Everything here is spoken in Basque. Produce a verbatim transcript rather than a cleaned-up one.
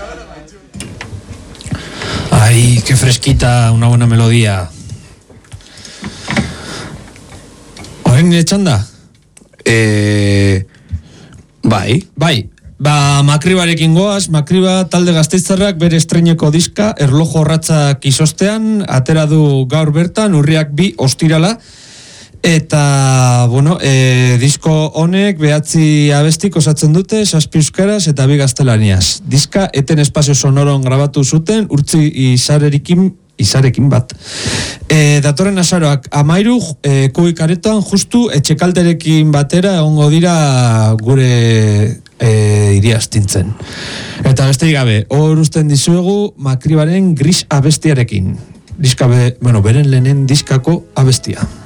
Ay, qué fresquita, una buena melodía. Orain etxanda? Eh, bai. Bai, ba, Makribarekin goaz, Makriba talde gasteiztarrak bere estreineko diska, Erlojo Horratzak izostean, atera du gaur bertan, urriak bi ostirala, eta, bueno, e, disko honek behatzi abestik osatzen dute, zazpi euskaraz eta bi gaztelaniaz. Diska eten espazio sonoron grabatu zuten, urtzi izarerikin, izarekin bat. E, datorren azaroak amairu, e, kubikaretan justu etxekalterekin batera egongo dira gure e, iria astintzen. Eta besterik gabe, hor usten dizuegu Makribaren Gris abestiarekin. Diska be, bueno, beren lehenen diskako abestia.